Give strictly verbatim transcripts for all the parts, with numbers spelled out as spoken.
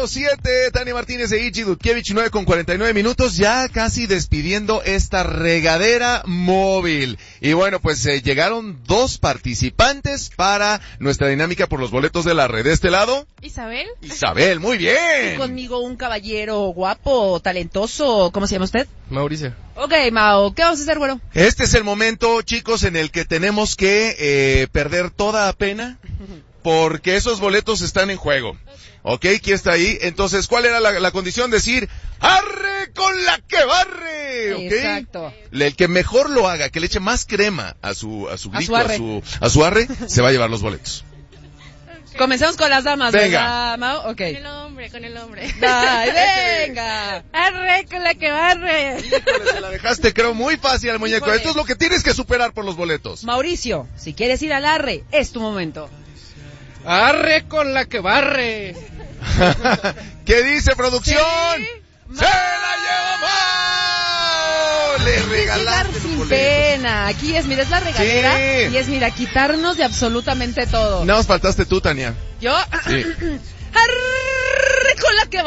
cero siete, Tania Martínez e Ichi Dudkiewicz, nueve con cuarenta y nueve minutos, ya casi despidiendo esta regadera móvil. Y bueno, pues eh, llegaron dos participantes para nuestra dinámica por los boletos de la red. De este lado, Isabel. Isabel, muy bien. Y conmigo un caballero guapo, talentoso, ¿cómo se llama usted? Mauricio. Ok, Mao, ¿qué vamos a hacer, güero? Este es el momento, chicos, en el que tenemos que eh, perder toda pena, porque esos boletos están en juego. Ok, ¿quién está ahí? Entonces, ¿cuál era la, la condición? Decir, ¡arre con la que barre! ¿Ok? Exacto. El que mejor lo haga, que le eche más crema a su, a su grito, a su arre, a su, a su arre, se va a llevar los boletos. Okay. Comenzamos con las damas, venga. ¿verdad, Mao? Ok. Con el hombre, con el hombre. Dale, venga. Arre con la que barre. Híjole, se la dejaste, creo, muy fácil al muñeco. Híjole. Esto es lo que tienes que superar por los boletos. Mauricio, si quieres ir al arre, es tu momento. Arre con la que barre. ¿Qué dice producción? Sí, ¡se la llevó Mau! Le regalaste los sin boletos. pena. Aquí es, mira, es la regadera. Sí. Y es, mira, quitarnos de absolutamente todo. Nada más faltaste tú, Tania. Yo, Sí. arre con la que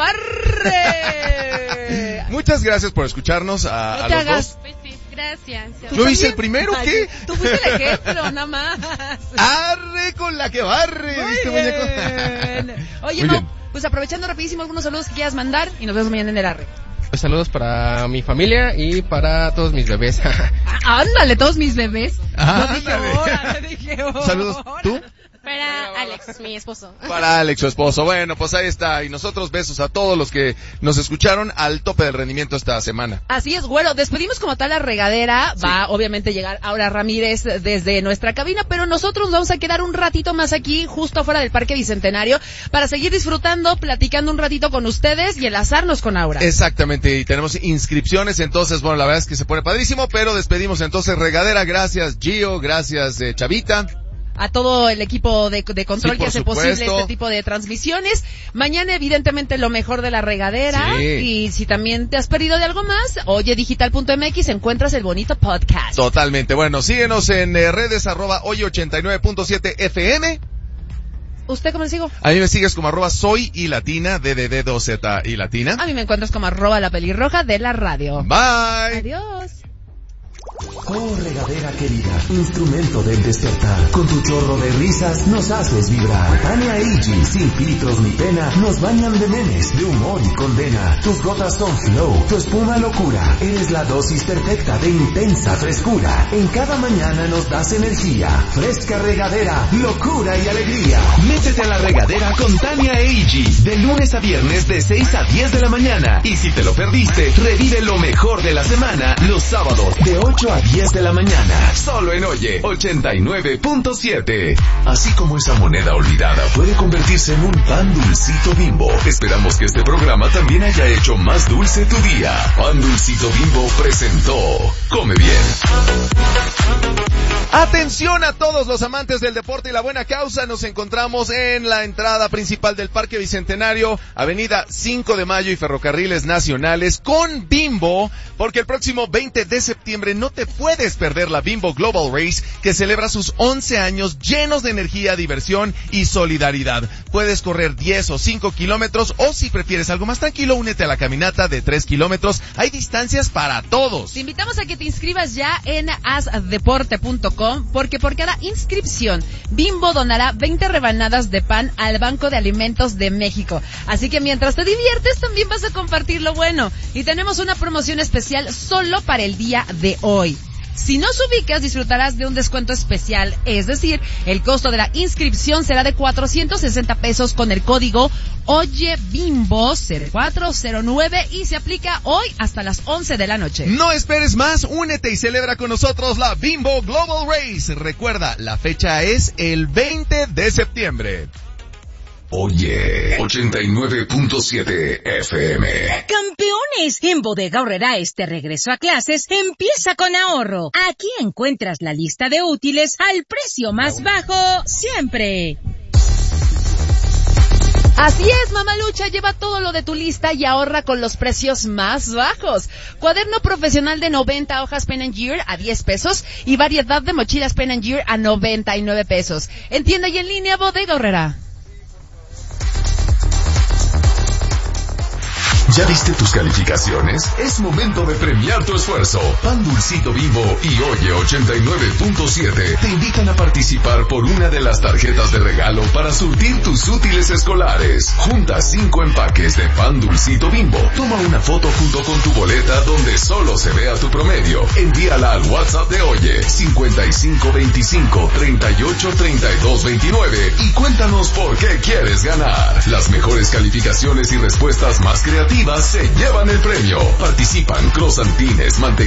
barre. Muchas gracias por escucharnos a, No a te los hagas. dos. Pues sí, gracias. ¿Yo hice el primero o qué? Tú fuiste el ejemplo, nada más. ¡Arre con la que barre! Muy ¿Viste, bien. muñeco? Oye, Muy Mau, bien. pues aprovechando rapidísimo algunos saludos que quieras mandar y nos vemos mañana en el arre. Pues saludos para mi familia y para todos mis bebés. Ah, ándale, todos mis bebés. Ah, no dije ándale. hora, no dije hora. Saludos. ¿Tú? Para Alex, mi esposo. Para Alex, su esposo. Bueno, pues ahí está. Y nosotros besos a todos los que nos escucharon al tope del rendimiento esta semana. Así es, bueno, despedimos como tal la regadera. Sí. Va obviamente a llegar Aura Ramírez desde nuestra cabina, pero nosotros vamos a quedar un ratito más aquí, justo afuera del Parque Bicentenario, para seguir disfrutando, platicando un ratito con ustedes y enlazarnos con Aura. Exactamente, y tenemos inscripciones, entonces, bueno, la verdad es que se pone padrísimo, pero despedimos entonces regadera. Gracias, Gio, gracias, eh, Chavita. A todo el equipo de, de control Sí, que por hace supuesto. posible este tipo de transmisiones. Mañana, evidentemente, lo mejor de la regadera. Sí. Y si también te has perdido de algo más, oye digital punto m x encuentras el bonito podcast. Totalmente, bueno, síguenos en eh, redes arroba oye ochenta y nueve punto siete F M. ¿Usted cómo le sigo? A mí me sigues como arroba soy y latina, D D D dos Z y latina. A mí me encuentras como arroba la pelirroja de la radio. Bye. Adiós. Oh, regadera querida, instrumento del despertar. Con tu chorro de risas nos haces vibrar. Tania e Ichi, sin filtros ni pena, nos bañan de memes, de humor y condena. Tus gotas son flow, tu espuma locura. Eres la dosis perfecta de intensa frescura. En cada mañana nos das energía. Fresca regadera, locura y alegría. Métete a la regadera con Tania e Ichi, de lunes a viernes de seis a diez de la mañana. Y si te lo perdiste, revive lo mejor de la semana los sábados de ocho a diez de la mañana, solo en Oye ochenta y nueve punto siete. Así como esa moneda olvidada puede convertirse en un pan dulcito Bimbo, esperamos que este programa también haya hecho más dulce tu día. Pan Dulcito Bimbo presentó Come Bien. Atención a todos los amantes del deporte y la buena causa, nos encontramos en la entrada principal del Parque Bicentenario, avenida cinco de mayo y Ferrocarriles Nacionales con Bimbo, porque el próximo veinte de septiembre no te puedes perder la Bimbo Global Race, que celebra sus once años llenos de energía, diversión y solidaridad. Puedes correr diez o cinco kilómetros, o si prefieres algo más tranquilo, únete a la caminata de tres kilómetros. Hay distancias para todos. Te invitamos a que te inscribas ya en haz deporte punto com, porque por cada inscripción, Bimbo donará veinte rebanadas de pan al Banco de Alimentos de México. Así que mientras te diviertes, también vas a compartir lo bueno. Y tenemos una promoción especial solo para el día de hoy. Si nos ubicas, disfrutarás de un descuento especial, es decir, el costo de la inscripción será de cuatrocientos sesenta pesos con el código Oye Bimbo cero cuatro cero nueve y se aplica hoy hasta las once de la noche. No esperes más, únete y celebra con nosotros la Bimbo Global Race. Recuerda, la fecha es el veinte de septiembre. Oye ochenta y nueve punto siete F M. Campeones, en Bodega Aurrera este regreso a clases empieza con ahorro. Aquí encuentras la lista de útiles al precio más bajo siempre. Así es, mamalucha, lleva todo lo de tu lista y ahorra con los precios más bajos. Cuaderno profesional de noventa hojas Pen and Gear a diez pesos y variedad de mochilas Pen and Gear a noventa y nueve pesos. En tienda y en línea, Bodega Aurrera. ¿Ya viste tus calificaciones? Es momento de premiar tu esfuerzo. Pan Dulcito Bimbo y Oye ochenta y nueve punto siete te invitan a participar por una de las tarjetas de regalo para surtir tus útiles escolares. Junta cinco empaques de Pan Dulcito Bimbo. Toma una foto junto con tu boleta donde solo se vea tu promedio. Envíala al WhatsApp de Oye cincuenta y cinco veinticinco treinta y ocho treinta y dos veintinueve y cuéntanos por qué quieres ganar. Las mejores calificaciones y respuestas más creativas se llevan el premio. Participan Crossantines, Mantequilla